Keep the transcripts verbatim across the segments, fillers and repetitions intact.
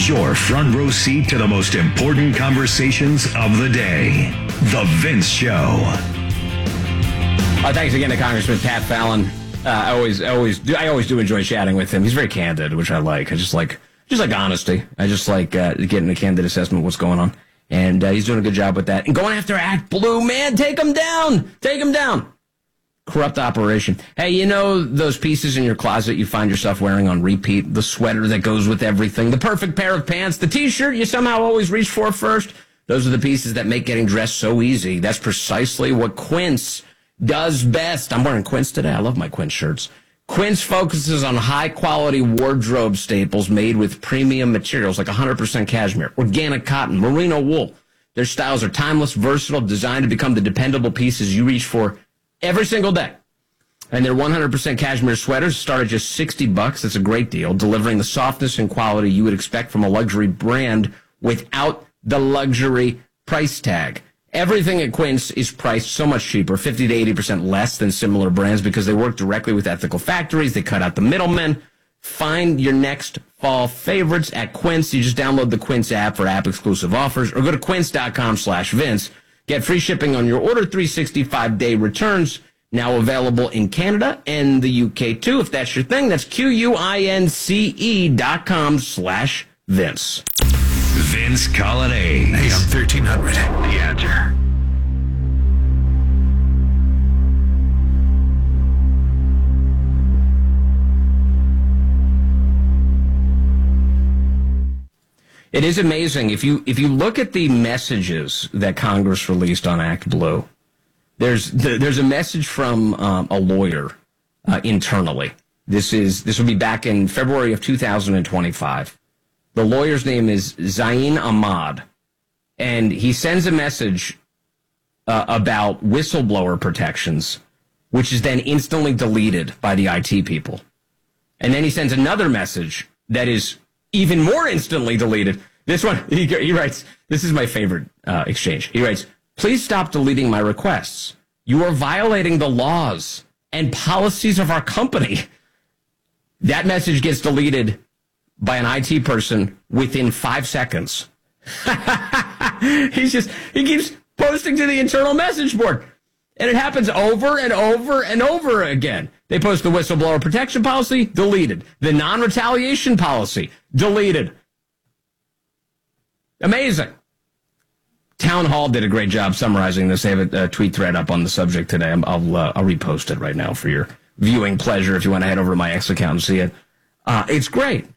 Here's your front row seat to the most important conversations of the day. The Vince Show. Uh, thanks again to Congressman Pat Fallon. Uh, I always, I always, do, I always do enjoy chatting with him. He's very candid, which I like. I just like, just like honesty. I just like uh, getting a candid assessment of what's going on, and uh, he's doing a good job with that. And going after Act Blue, man, take him down, take him down. Corrupt operation. Hey, you know those pieces in your closet you find yourself wearing on repeat? The sweater that goes with everything, the perfect pair of pants, the T-shirt you somehow always reach for first. Those are the pieces that make getting dressed so easy. That's precisely what Quince does best. I'm wearing Quince today. I love my Quince shirts. Quince focuses on high-quality wardrobe staples made with premium materials like one hundred percent cashmere, organic cotton, merino wool. Their styles are timeless, versatile, designed to become the dependable pieces you reach for every single day. And their one hundred percent cashmere sweaters start at just sixty bucks. That's a great deal, delivering the softness and quality you would expect from a luxury brand without the luxury price tag. Everything at Quince is priced so much cheaper, fifty to eighty percent less than similar brands, because they work directly with ethical factories. They cut out the middlemen. Find your next fall favorites at Quince. You just download the Quince app for app-exclusive offers or go to quince.com slash Vince. Get free shipping on your order, three hundred sixty-five day returns, now available in Canada and the U K too, if that's your thing. That's Q-U-I-N-C-E dot com slash Vince. Vince Colonnade. A M thirteen hundred. The Answer. It is amazing. If you if you look at the messages that Congress released on Act Blue, there's there's a message from um, a lawyer uh, internally. This is this will be back in February of two thousand twenty-five. The lawyer's name is Zain Ahmad, and he sends a message uh, about whistleblower protections, which is then instantly deleted by the I T people. And then he sends another message that is even more instantly deleted. This one, he, he writes, this is my favorite uh, exchange. He writes, "Please stop deleting my requests. You are violating the laws and policies of our company." That message gets deleted by an I T person within five seconds. He's just, he keeps posting to the internal message board. And it happens over and over and over again. They post the whistleblower protection policy, deleted. The non-retaliation policy, deleted. Amazing. Town Hall did a great job summarizing this. They have a, a tweet thread up on the subject today. I'll, uh, I'll repost it right now for your viewing pleasure if you want to head over to my X account and see it. Uh, it's great.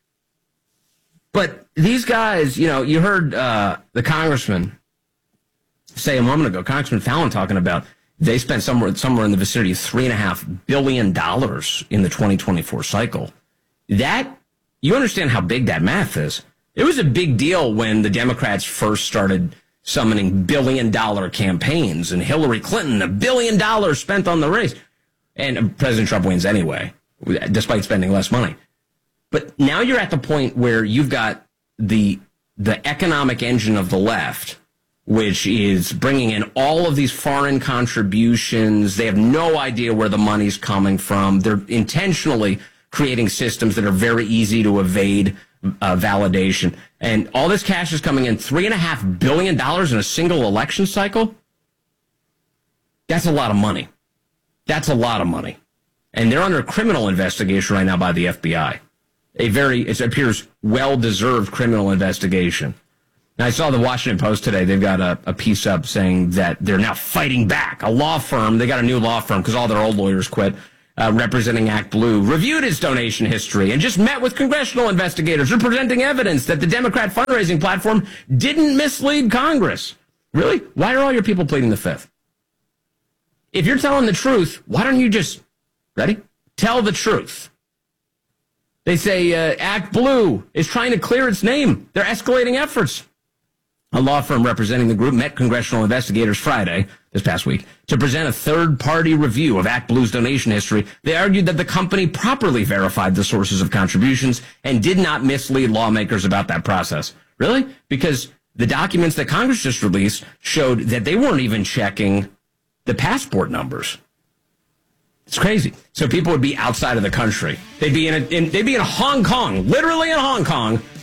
But these guys, you know, you heard uh, the congressman say a moment ago, Congressman Fallon talking about they spent somewhere somewhere in the vicinity of three and a half billion dollars in the twenty twenty-four cycle. That, you understand how big that math is. It was a big deal when the Democrats first started summoning billion dollar campaigns, and Hillary Clinton, a billion dollars spent on the race. And President Trump wins anyway, despite spending less money. But now you're at the point where you've got the the economic engine of the left, which is bringing in all of these foreign contributions. They have no idea where the money's coming from. They're intentionally creating systems that are very easy to evade uh, validation. And all this cash is coming in, three and a half billion dollars in a single election cycle. That's a lot of money. That's a lot of money. And they're under criminal investigation right now by the F B I. A very, it appears, well-deserved criminal investigation. Now, I saw the Washington Post today. They've got a, a piece up saying that they're now fighting back. A law firm, they got a new law firm because all their old lawyers quit, uh, representing Act Blue, reviewed its donation history and just met with congressional investigators who are presenting evidence that the Democrat fundraising platform didn't mislead Congress. Really? Why are all your people pleading the fifth? If you're telling the truth, why don't you just, ready? Tell the truth. They say uh, Act Blue is trying to clear its name. They're escalating efforts. A law firm representing the group met congressional investigators Friday, this past week, to present a third-party review of Act Blue's donation history. They argued that the company properly verified the sources of contributions and did not mislead lawmakers about that process. Really? Because the documents that Congress just released showed that they weren't even checking the passport numbers. It's crazy. So people would be outside of the country. They'd be in, a, in they'd be in Hong Kong, literally in Hong Kong,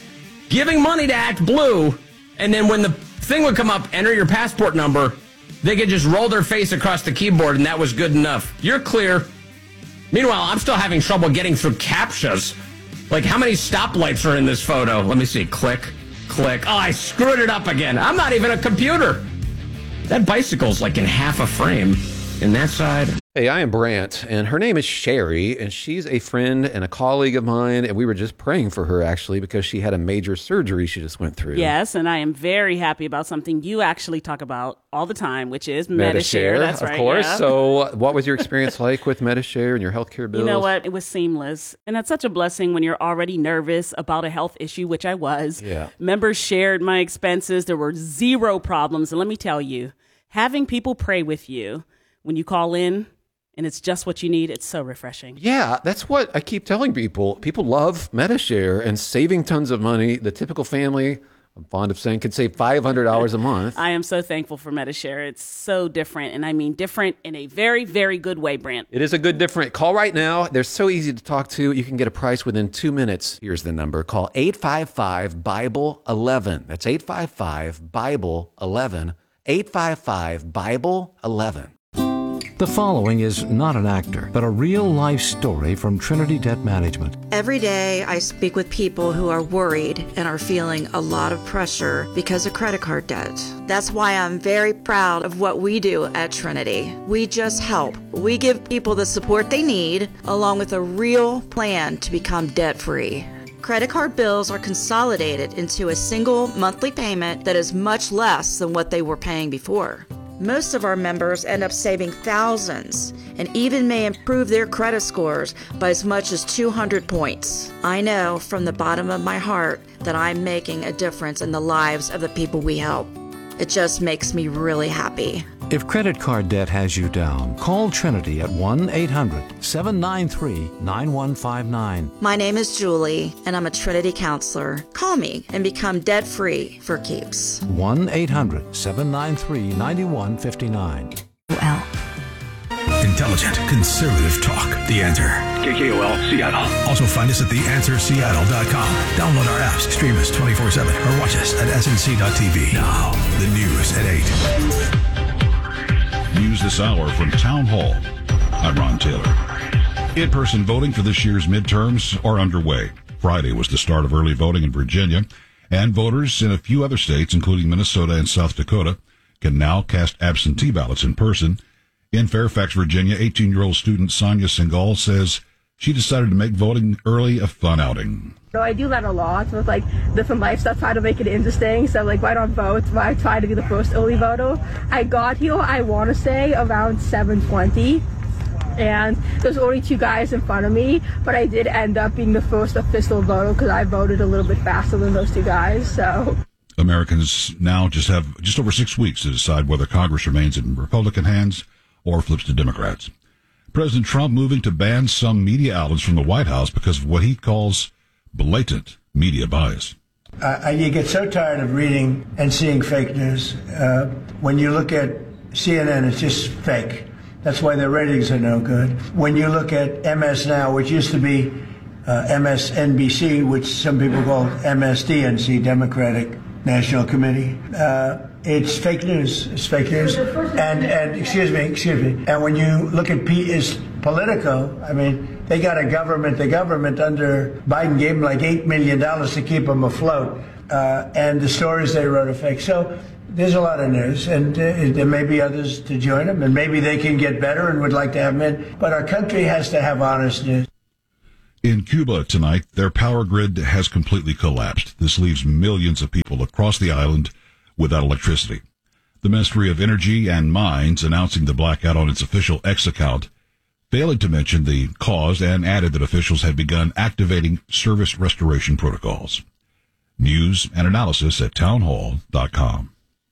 giving money to ActBlue, and then when the thing would come up, enter your passport number, they could just roll their face across the keyboard, and that was good enough. You're clear. Meanwhile, I'm still having trouble getting through CAPTCHAs. Like, how many stoplights are in this photo? Let me see. Click, click. Oh, I screwed it up again. I'm not even a computer. That bicycle's like in half a frame in that side. Hey, I am Brant, and her name is Sherry, and she's a friend and a colleague of mine, and we were just praying for her, actually, because she had a major surgery she just went through. Yes, and I am very happy about something you actually talk about all the time, which is Medi-Share. Medi-Share, That's of right, course. yeah. So what was your experience like with Medi-Share and your healthcare bills? You know what? It was seamless, and that's such a blessing when you're already nervous about a health issue, which I was. Yeah. Members shared my expenses. There were zero problems, and let me tell you, having people pray with you when you call in, and it's just what you need, it's so refreshing. Yeah, that's what I keep telling people. People love Medi-Share and saving tons of money. The typical family, I'm fond of saying, could save five hundred dollars a month. I am so thankful for Medi-Share. It's so different, and I mean different in a very, very good way, Brant. It is a good different. Call right now. They're so easy to talk to. You can get a price within two minutes. Here's the number. Call eight five five, Bible eleven. That's eight five five, Bible eleven. eight five five, Bible eleven. The following is not an actor, but a real-life story from Trinity Debt Management. Every day I speak with people who are worried and are feeling a lot of pressure because of credit card debt. That's why I'm very proud of what we do at Trinity. We just help. We give people the support they need, along with a real plan to become debt-free. Credit card bills are consolidated into a single monthly payment that is much less than what they were paying before. Most of our members end up saving thousands and even may improve their credit scores by as much as two hundred points. I know from the bottom of my heart that I'm making a difference in the lives of the people we help. It just makes me really happy. If credit card debt has you down, call Trinity at one eight hundred, seven nine three, nine one five nine. My name is Julie, and I'm a Trinity counselor. Call me and become debt-free for keeps. one eight hundred, seven nine three, nine one five nine. Well. Intelligent, conservative talk. The Answer. K K O L, Seattle. Also find us at the answer seattle dot com. Download our apps, stream us twenty-four seven, or watch us at S N C dot T V. Now, the news at eight. News this hour from Town Hall. I'm Ron Taylor. In-person voting for this year's midterms are underway. Friday was the start of early voting in Virginia, and voters in a few other states, including Minnesota and South Dakota, can now cast absentee ballots in person. In Fairfax, Virginia, eighteen-year-old student Sonia Singal says she decided to make voting early a fun outing. So I do that a lot with like different lifestyle, try to make it interesting. So like why not vote? Why try to be the first early voter? I got here, I want to say around seven twenty, and there's only two guys in front of me, but I did end up being the first official voter because I voted a little bit faster than those two guys. So Americans now just have just over six weeks to decide whether Congress remains in Republican hands or flips to Democrats. President Trump moving to ban some media outlets from the White House because of what he calls blatant media bias. Uh, you get so tired of reading and seeing fake news. Uh, when you look at C N N, it's just fake. That's why their ratings are no good. When you look at M S Now, which used to be uh, M S N B C, which some people call M S D N C, Democratic National Committee, uh, it's fake news. It's fake news. And, and excuse me, excuse me. And when you look at P is Politico, I mean, they got a government, the government under Biden gave them like eight million dollars to keep them afloat. Uh, and the stories they wrote are fake. So there's a lot of news, and uh, there may be others to join them, and maybe they can get better and would like to have them in. But our country has to have honest news. In Cuba tonight, their power grid has completely collapsed. This leaves millions of people across the island without electricity. The Ministry of Energy and Mines announcing the blackout on its official X account, failing to mention the cause, and added that officials had begun activating service restoration protocols. News and analysis at townhall dot com.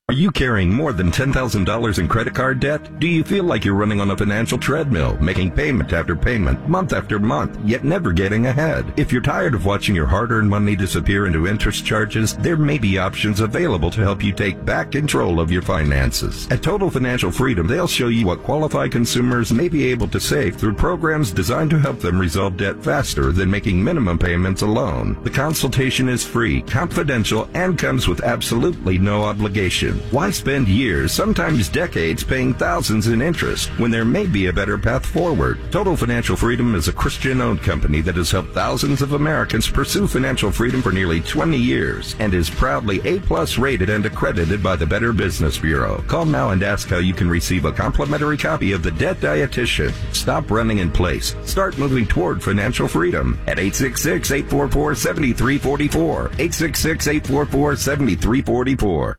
Are you carrying more than ten thousand dollars in credit card debt? Do you feel like you're running on a financial treadmill, making payment after payment, month after month, yet never getting ahead? If you're tired of watching your hard-earned money disappear into interest charges, there may be options available to help you take back control of your finances. At Total Financial Freedom, they'll show you what qualified consumers may be able to save through programs designed to help them resolve debt faster than making minimum payments alone. The consultation is free, confidential, and comes with absolutely no obligation. Why spend years, sometimes decades, paying thousands in interest when there may be a better path forward? Total Financial Freedom is a Christian-owned company that has helped thousands of Americans pursue financial freedom for nearly twenty years and is proudly A-plus rated and accredited by the Better Business Bureau. Call now and ask how you can receive a complimentary copy of The Debt Dietitian. Stop running in place. Start moving toward financial freedom at eight six six, eight four four, seven three four four, eight six six, eight four four, seven three four four.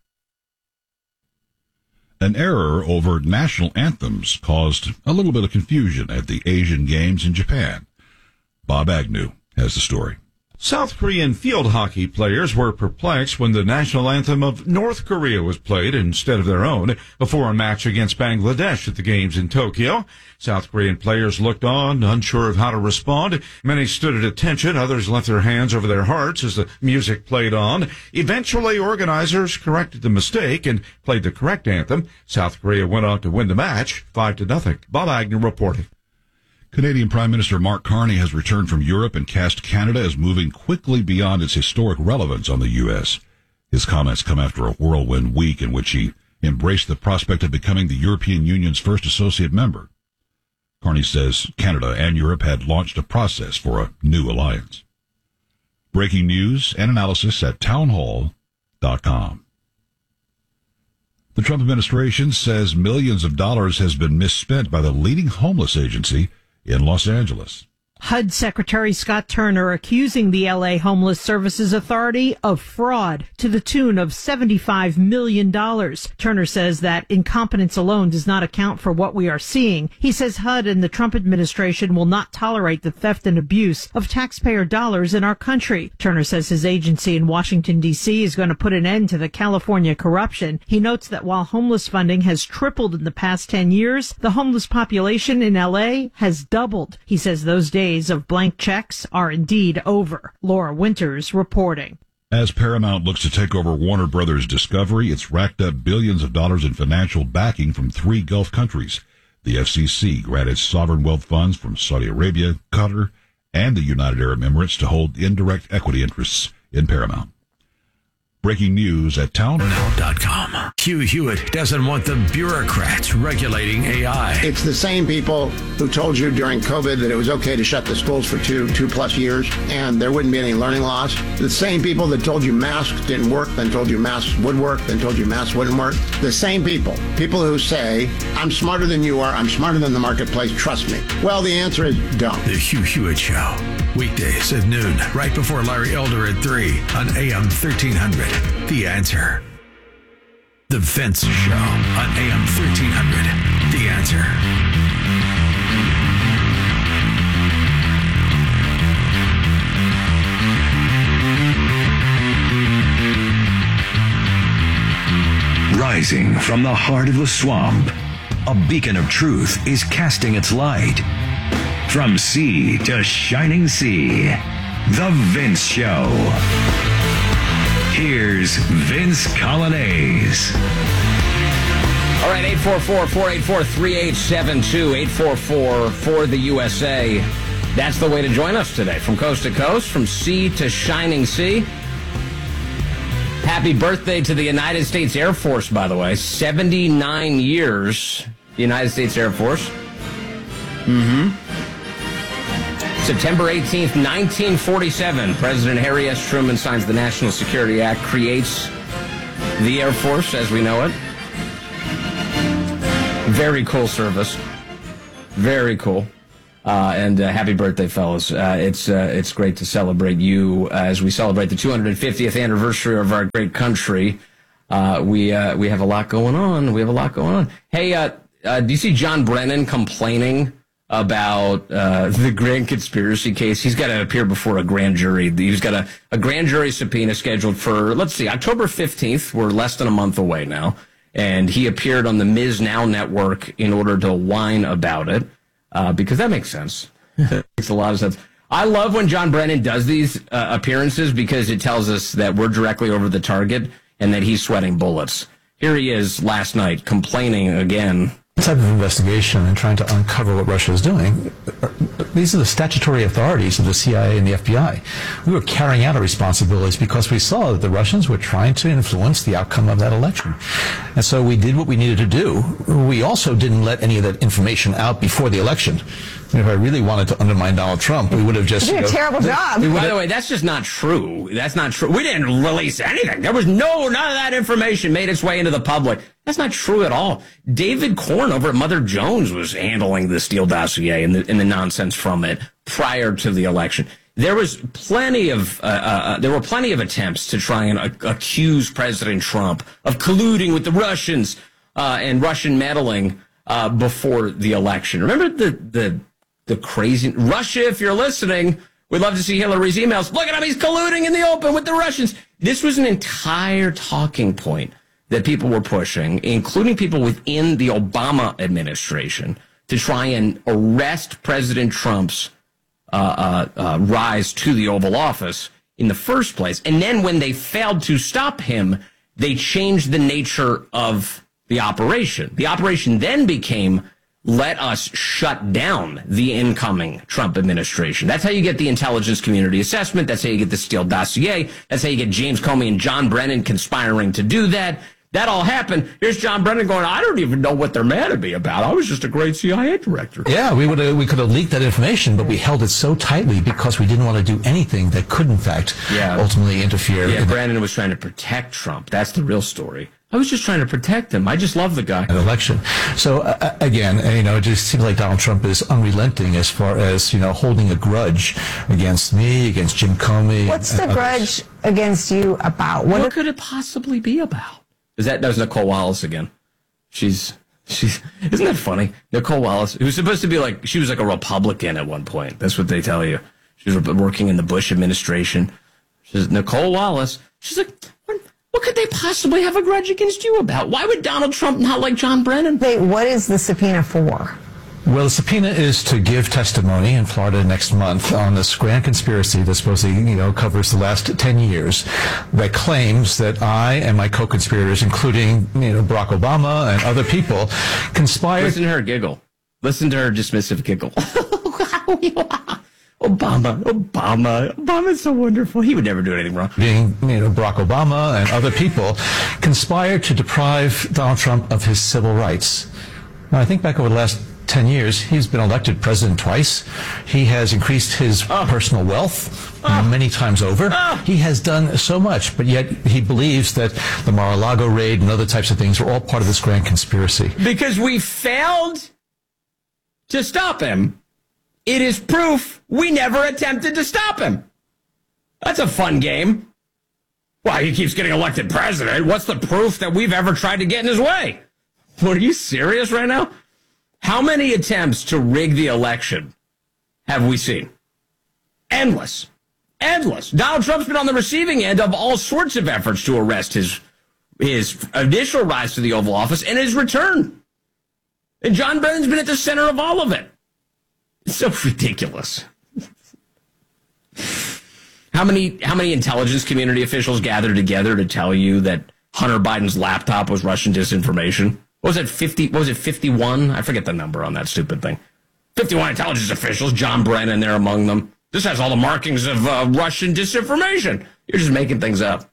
An error over national anthems caused a little bit of confusion at the Asian Games in Japan. Bob Agnew has the story. South Korean field hockey players were perplexed when the national anthem of North Korea was played instead of their own before a match against Bangladesh at the Games in Tokyo. South Korean players looked on, unsure of how to respond. Many stood at attention, others left their hands over their hearts as the music played on. Eventually, organizers corrected the mistake and played the correct anthem. South Korea went on to win the match, five to nothing. Bob Agnew reporting. Canadian Prime Minister Mark Carney has returned from Europe and cast Canada as moving quickly beyond its historic relevance on the U S. His comments come after a whirlwind week in which he embraced the prospect of becoming the European Union's first associate member. Carney says Canada and Europe had launched a process for a new alliance. Breaking news and analysis at townhall dot com. The Trump administration says millions of dollars has been misspent by the leading homeless agency in Los Angeles. H U D Secretary Scott Turner accusing the L A Homeless Services Authority of fraud to the tune of seventy-five million dollars. Turner says that incompetence alone does not account for what we are seeing. He says H U D and the Trump administration will not tolerate the theft and abuse of taxpayer dollars in our country. Turner says his agency in Washington, D C is going to put an end to the California corruption. He notes that while homeless funding has tripled in the past ten years, the homeless population in L A has doubled. He says those days of blank checks are indeed over. Laura Winters reporting. As Paramount looks to take over Warner Brothers Discovery, it's racked up billions of dollars in financial backing from three Gulf countries. The F C C granted sovereign wealth funds from Saudi Arabia, Qatar, and the United Arab Emirates to hold indirect equity interests in Paramount. Breaking news at townhall dot com. Hugh Hewitt doesn't want the bureaucrats regulating A I. It's the same people who told you during COVID that it was okay to shut the schools for two, two plus years and there wouldn't be any learning loss. The same people that told you masks didn't work, then told you masks would work, then told you masks wouldn't work. The same people. People who say, I'm smarter than you are, I'm smarter than the marketplace, trust me. Well, the answer is don't. The Hugh Hewitt Show. Weekdays at noon, right before Larry Elder at three on A M thirteen hundred. The Answer. The Vince Show on A M thirteen hundred. The Answer. Rising from the heart of the swamp, a beacon of truth is casting its light. From sea to shining sea, The Vince Show. Here's Vince Colonnese. All right, eight four four, four eight four, three eight seven two, eight four four for the U S A. That's the way to join us today. From coast to coast, from sea to shining sea. Happy birthday to the United States Air Force, by the way. seventy-nine years, the United States Air Force. Mm-hmm. September eighteenth, nineteen forty-seven, President Harry S. Truman signs the National Security Act, creates the Air Force as we know it. Very cool service. Very cool. Uh, and uh, happy birthday, fellas. Uh, it's uh, it's great to celebrate you uh, as we celebrate the two hundred fiftieth anniversary of our great country. Uh, we uh, we have a lot going on. We have a lot going on. Hey, uh, uh, do you see John Brennan complaining about uh, the grand conspiracy case. He's got to appear before a grand jury. He's got a, a grand jury subpoena scheduled for, let's see, October fifteenth. We're less than a month away now. And he appeared on the Miz Now network in order to whine about it, uh, because that makes sense. It makes a lot of sense. I love when John Brennan does these uh, appearances because it tells us that we're directly over the target and that he's sweating bullets. Here he is last night complaining again. Type of investigation and trying to uncover what Russia is doing. These are the statutory authorities of the C I A and the F B I. We were carrying out our responsibilities because we saw that the Russians were trying to influence the outcome of that election. And so we did what we needed to do. We also didn't let any of that information out before the election. And if I really wanted to undermine Donald Trump, we would have just... You did a you know, terrible job. By the way, that's just not true. That's not true. We didn't release anything. There was no, none of that information made its way into the public. That's not true at all. David Corn over at Mother Jones was handling the Steele dossier and the, and the nonsense from it prior to the election. There was plenty of, uh, uh, there were plenty of attempts to try and uh, accuse President Trump of colluding with the Russians uh, and Russian meddling uh, before the election. Remember the, the, the crazy Russia, if you're listening, we'd love to see Hillary's emails. Look at him. He's colluding in the open with the Russians. This was an entire talking point that people were pushing, including people within the Obama administration, to try and arrest President Trump's uh, uh, uh, rise to the Oval Office in the first place. And then when they failed to stop him, they changed the nature of the operation. The operation then became, let us shut down the incoming Trump administration. That's how you get the intelligence community assessment. That's how you get the Steele dossier. That's how you get James Comey and John Brennan conspiring to do that. That all happened. Here's John Brennan going, I don't even know what they're mad at me about. I was just a great C I A director. Yeah, we would have, we could have leaked that information, but we held it so tightly because we didn't want to do anything that could, in fact, yeah. ultimately interfere. Yeah, Brennan was trying to protect Trump. That's the real story. I was just trying to protect him. I just love the guy. An election. So, uh, again, you know, it just seems like Donald Trump is unrelenting as far as, you know, holding a grudge against me, against Jim Comey. What's the grudge against you about? What, what could it possibly be about? Is that, that was Nicole Wallace again. She's, she's, isn't that funny? Nicole Wallace, who was supposed to be like, she was like a Republican at one point. That's what they tell you. She was working in the Bush administration. She's Nicole Wallace. She's like, what, what could they possibly have a grudge against you about? Why would Donald Trump not like John Brennan? Wait, what is the subpoena for? Well, the subpoena is to give testimony in Florida next month on this grand conspiracy that supposedly, you know, covers the last ten years that claims that I and my co-conspirators, including, you know, Barack Obama and other people, conspired. Listen to her giggle. Listen to her dismissive giggle. Obama, Obama, Obama's so wonderful. He would never do anything wrong. Being, you know, Barack Obama and other people conspired to deprive Donald Trump of his civil rights. Now, I think back over the last ten years, he's been elected president twice. He has increased his oh. personal wealth oh. many times over. Oh. He has done so much, but yet he believes that the Mar-a-Lago raid and other types of things are all part of this grand conspiracy. Because we failed to stop him. It is proof we never attempted to stop him. That's a fun game. Well, he keeps getting elected president. What's the proof that we've ever tried to get in his way? What, are you serious right now? How many attempts to rig the election have we seen? Endless. Endless. Donald Trump's been on the receiving end of all sorts of efforts to arrest his, his initial rise to the Oval Office and his return. And John Brennan's been at the center of all of it. It's so ridiculous. How many, how many intelligence community officials gathered together to tell you that Hunter Biden's laptop was Russian disinformation? What was it, fifty? What was it, fifty-one? I forget the number on that stupid thing. fifty-one intelligence officials, John Brennan there among them. This has all the markings of uh, Russian disinformation. You're just making things up.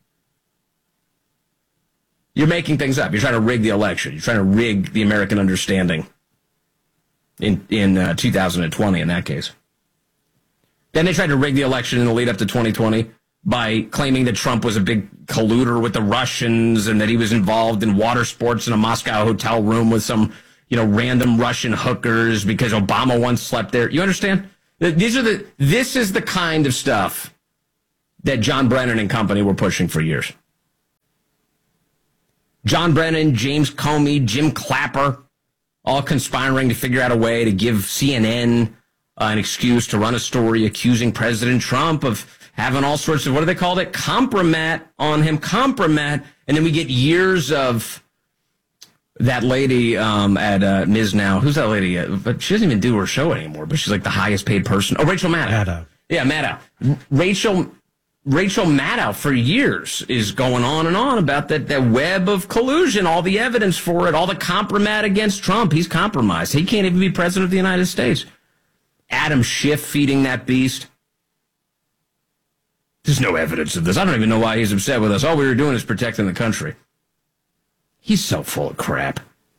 You're making things up. You're trying to rig the election. You're trying to rig the American understanding in, in uh, two thousand twenty in that case. Then they tried to rig the election in the lead up to twenty twenty by claiming that Trump was a big colluder with the Russians and that he was involved in water sports in a Moscow hotel room with some, you know, random Russian hookers because Obama once slept there. You understand? These are the, this is the kind of stuff that John Brennan and company were pushing for years. John Brennan, James Comey, Jim Clapper, all conspiring to figure out a way to give C N N uh, an excuse to run a story accusing President Trump of having all sorts of, what do they call it? Compromat on him, compromat. And then we get years of that lady um, at uh, Miz Now. Who's that lady? Uh, but she doesn't even do her show anymore, but she's like the highest paid person. Oh, Rachel Maddow. Maddow. Yeah, Maddow. Rachel Rachel Maddow for years is going on and on about that, that web of collusion, all the evidence for it, all the compromat against Trump. He's compromised. He can't even be president of the United States. Adam Schiff feeding that beast. There's no evidence of this. I don't even know why he's upset with us. All we were doing is protecting the country. He's so full of crap.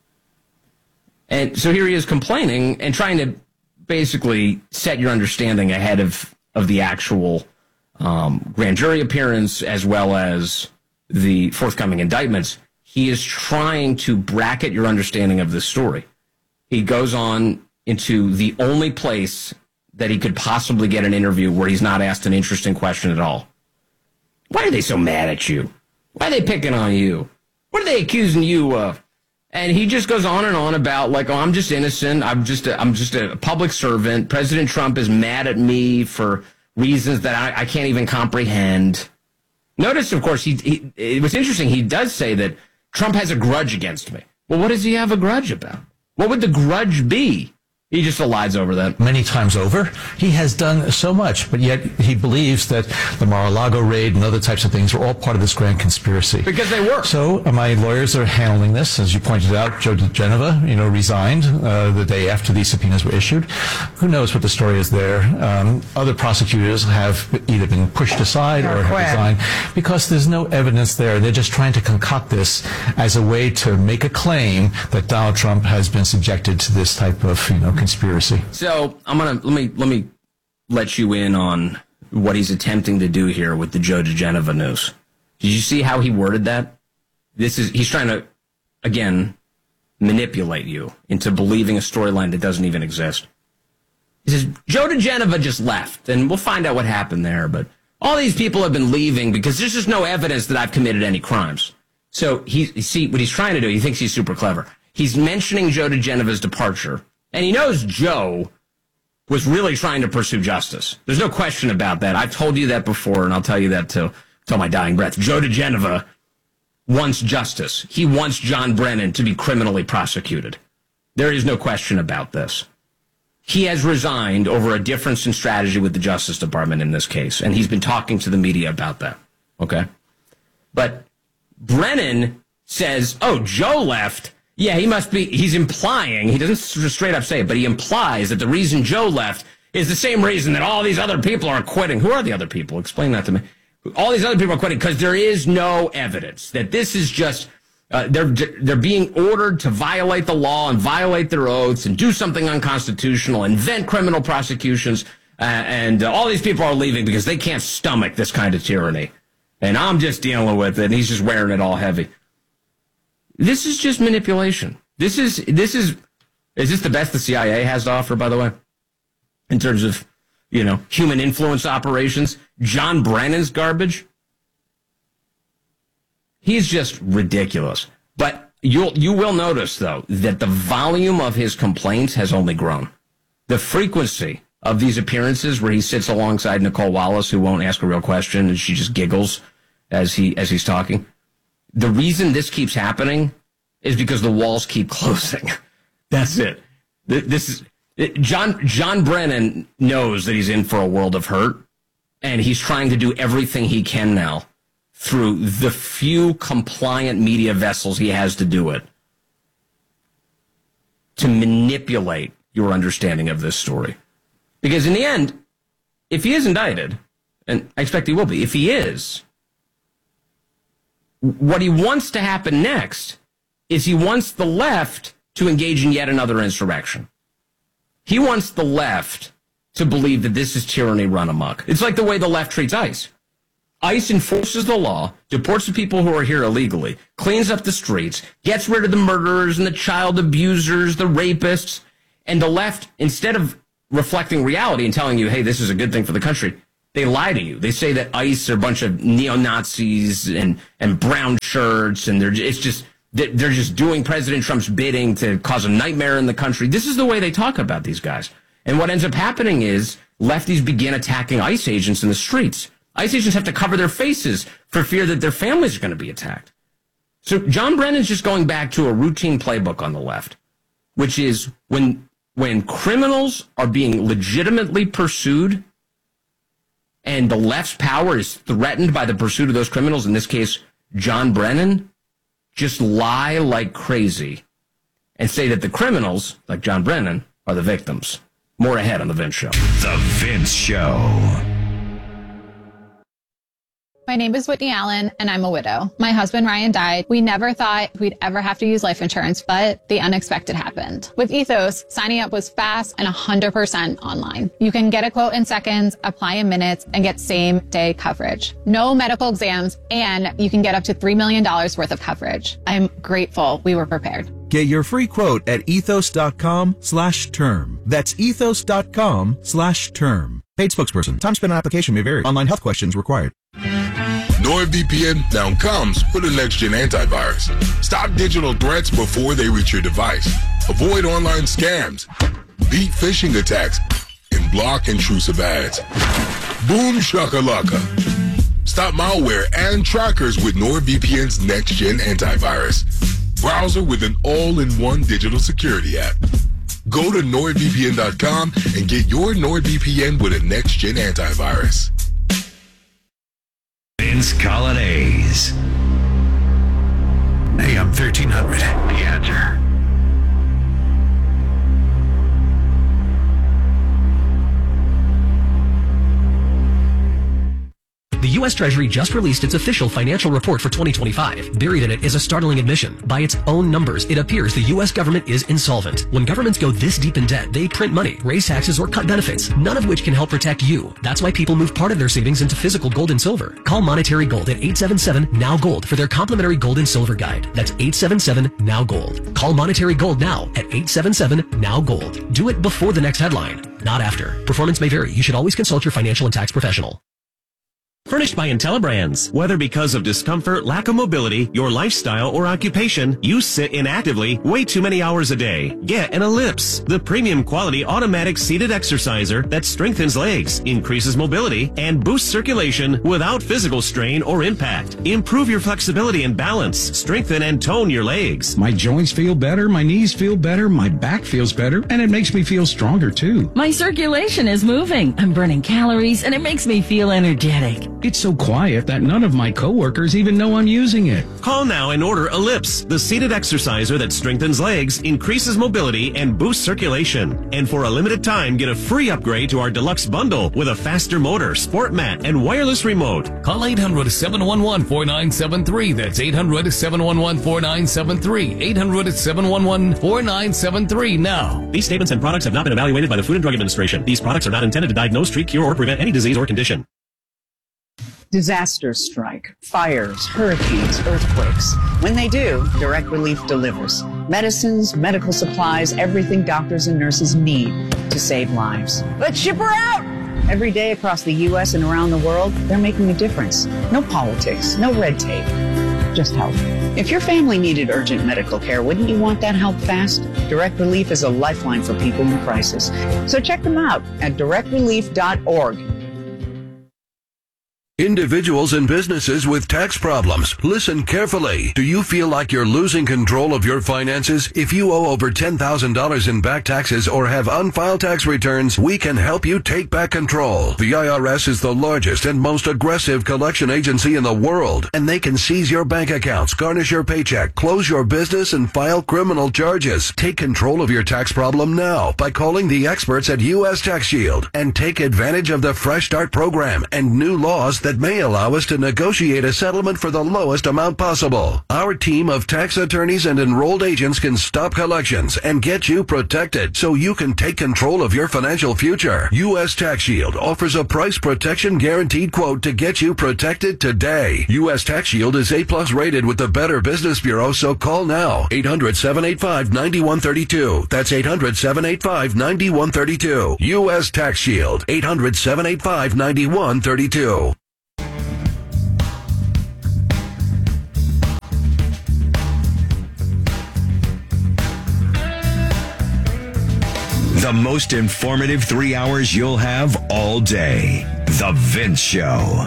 And so here he is complaining and trying to basically set your understanding ahead of, of the actual um, grand jury appearance as well as the forthcoming indictments. He is trying to bracket your understanding of this story. He goes on into the only place that he could possibly get an interview where he's not asked an interesting question at all. Why are they so mad at you? Why are they picking on you? What are they accusing you of? And he just goes on and on about, like, oh, I'm just innocent. I'm just a, I'm just a public servant. President Trump is mad at me for reasons that I, I can't even comprehend. Notice, of course, he, he it was interesting. He does say that Trump has a grudge against me. Well, what does he have a grudge about? What would the grudge be? He just elides over that. Many times over. He has done so much, but yet he believes that the Mar-a-Lago raid and other types of things were all part of this grand conspiracy. Because they were. So uh, my lawyers are handling this. As you pointed out, Joe DeGenova, you know, resigned uh, the day after these subpoenas were issued. Who knows what the story is there? Um, other prosecutors have either been pushed aside or, or have resigned because there's no evidence there. They're just trying to concoct this as a way to make a claim that Donald Trump has been subjected to this type of, you know, conspiracy. So I'm gonna let me let me let you in on what he's attempting to do here with the Joe DeGenova news. Did you see how he worded that? This is he's trying to again manipulate you into believing a storyline that doesn't even exist. He says Joe DeGenova just left, and we'll find out what happened there. But all these people have been leaving because there's just no evidence that I've committed any crimes. So he see what he's trying to do. He thinks he's super clever. He's mentioning Joe DeGenova's departure. And he knows Joe was really trying to pursue justice. There's no question about that. I've told you that before, and I'll tell you that till, till my dying breath. Joe DeGenova wants justice. He wants John Brennan to be criminally prosecuted. There is no question about this. He has resigned over a difference in strategy with the Justice Department in this case, and he's been talking to the media about that. Okay? But Brennan says, oh, Joe left. Yeah, he must be, he's implying, he doesn't straight up say it, but he implies that the reason Joe left is the same reason that all these other people are quitting. Who are the other people? Explain that to me. All these other people are quitting because there is no evidence that this is just, uh, they're, they're being ordered to violate the law and violate their oaths and do something unconstitutional, invent criminal prosecutions, uh, and uh, all these people are leaving because they can't stomach this kind of tyranny. And I'm just dealing with it, and he's just wearing it all heavy. This is just manipulation. This is, this is, is this the best the C I A has to offer, by the way? In terms of, you know, human influence operations? John Brennan's garbage? He's just ridiculous. But you'll, you will notice, though, that the volume of his complaints has only grown. The frequency of these appearances where he sits alongside Nicole Wallace, who won't ask a real question, and she just giggles as he, as he's talking. The reason this keeps happening is because the walls keep closing. That's it. This is it, John John Brennan knows that he's in for a world of hurt, and he's trying to do everything he can now through the few compliant media vessels he has to do it to manipulate your understanding of this story. Because in the end, if he is indicted, and I expect he will be, if he is, what he wants to happen next is he wants the left to engage in yet another insurrection. He wants the left to believe that this is tyranny run amok. It's like the way the left treats ICE. ICE enforces the law, deports the people who are here illegally, cleans up the streets, gets rid of the murderers and the child abusers, the rapists, and the left, instead of reflecting reality and telling you, hey, this is a good thing for the country, they lie to you. They say that ICE are a bunch of neo-Nazis and, and brown shirts, and they're it's just They're just doing President Trump's bidding to cause a nightmare in the country. This is the way they talk about these guys. And what ends up happening is lefties begin attacking ICE agents in the streets. ICE agents have to cover their faces for fear that their families are going to be attacked. So John Brennan's just going back to a routine playbook on the left, which is when when criminals are being legitimately pursued and the left's power is threatened by the pursuit of those criminals, in this case, John Brennan, just lie like crazy and say that the criminals, like John Brennan, are the victims. More ahead on The Vince Show. The Vince Show. My name is Whitney Allen, and I'm a widow. My husband, Ryan, died. We never thought we'd ever have to use life insurance, but the unexpected happened. With Ethos, signing up was fast and one hundred percent online. You can get a quote in seconds, apply in minutes, and get same-day coverage. No medical exams, and you can get up to three million dollars worth of coverage. I'm grateful we were prepared. Get your free quote at ethos.com slash term. That's ethos.com slash term. Paid spokesperson. Time spent on application may vary. Online health questions required. NordVPN now comes with a next-gen antivirus. Stop digital threats before they reach your device. Avoid online scams, beat phishing attacks, and block intrusive ads. Boom shakalaka. Stop malware and trackers with NordVPN's next-gen antivirus. Browser with an all-in-one digital security app. Go to nord V P N dot com and get your NordVPN with a next-gen antivirus. Vince Colonnese. A M thirteen hundred. The Answer. The U S Treasury just released its official financial report for twenty twenty-five. Buried in it is a startling admission. By its own numbers, it appears the U S government is insolvent. When governments go this deep in debt, they print money, raise taxes, or cut benefits, none of which can help protect you. That's why people move part of their savings into physical gold and silver. Call Monetary Gold at eight seven seven, N O W Gold for their complimentary gold and silver guide. That's eight seven seven, N O W Gold. Call Monetary Gold now at eight seven seven, N O W Gold. Do it before the next headline, not after. Performance may vary. You should always consult your financial and tax professional. Furnished by IntelliBrands. Whether because of discomfort, lack of mobility, your lifestyle, or occupation, you sit inactively way too many hours a day. Get an Ellipse, the premium quality automatic seated exerciser that strengthens legs, increases mobility, and boosts circulation without physical strain or impact. Improve your flexibility and balance. Strengthen and tone your legs. My joints feel better, my knees feel better, my back feels better, and it makes me feel stronger too. My circulation is moving. I'm burning calories, and it makes me feel energetic. It's so quiet that none of my coworkers even know I'm using it. Call now and order Ellipse, the seated exerciser that strengthens legs, increases mobility, and boosts circulation. And for a limited time, get a free upgrade to our deluxe bundle with a faster motor, sport mat, and wireless remote. Call eight hundred, seven one one, four nine seven three. That's eight hundred, seven one one, four nine seven three. eight hundred, seven one one, four nine seven three now. These statements and products have not been evaluated by the Food and Drug Administration. These products are not intended to diagnose, treat, cure, or prevent any disease or condition. Disasters strike, fires, hurricanes, earthquakes. When they do, Direct Relief delivers medicines, medical supplies, everything doctors and nurses need to save lives. Let's ship her out! Every day across the U S and around the world, they're making a difference. No politics, no red tape, just help. If your family needed urgent medical care, wouldn't you want that help fast? Direct Relief is a lifeline for people in crisis. So check them out at direct relief dot org. Individuals and businesses with tax problems, listen carefully. Do you feel like you're losing control of your finances? If you owe over ten thousand dollars in back taxes or have unfiled tax returns, we can help you take back control. The I R S is the largest and most aggressive collection agency in the world, and they can seize your bank accounts, garnish your paycheck, close your business, and file criminal charges. Take control of your tax problem now by calling the experts at U S Tax Shield and take advantage of the Fresh Start program and new laws that may allow us to negotiate a settlement for the lowest amount possible. Our team of tax attorneys and enrolled agents can stop collections and get you protected so you can take control of your financial future. U S Tax Shield offers a price protection guaranteed quote to get you protected today. U S Tax Shield is A plus rated with the Better Business Bureau, so call now. eight hundred, seven eight five, nine one three two. That's eight hundred, seven eight five, nine one three two. U S Tax Shield. eight hundred, seven eight five, nine one three two. The most informative three hours you'll have all day. The Vince Show.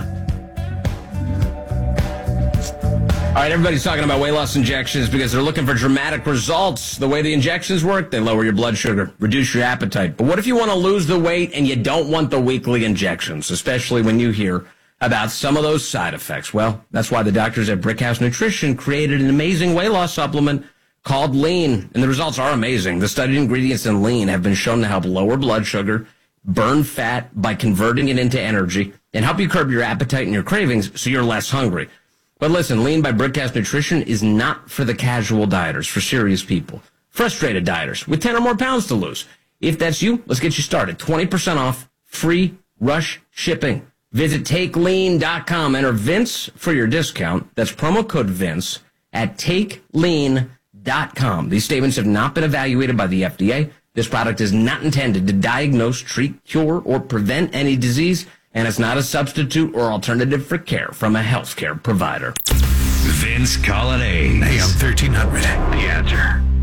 All right, everybody's talking about weight loss injections because they're looking for dramatic results. The way the injections work, they lower your blood sugar, reduce your appetite. But what if you want to lose the weight and you don't want the weekly injections, especially when you hear about some of those side effects? Well, that's why the doctors at Brickhouse Nutrition created an amazing weight loss supplement called Lean, and the results are amazing. The studied ingredients in Lean have been shown to help lower blood sugar, burn fat by converting it into energy, and help you curb your appetite and your cravings so you're less hungry. But listen, Lean by Brickhouse Nutrition is not for the casual dieters, for serious people, frustrated dieters with ten or more pounds to lose. If that's you, let's get you started. twenty percent off, free rush shipping. Visit take lean dot com. Enter Vince for your discount. That's promo code Vince at take lean dot com. These statements have not been evaluated by the F D A. This product is not intended to diagnose, treat, cure, or prevent any disease, and it's not a substitute or alternative for care from a healthcare provider. Vince Colonnade. A M thirteen hundred. The Answer.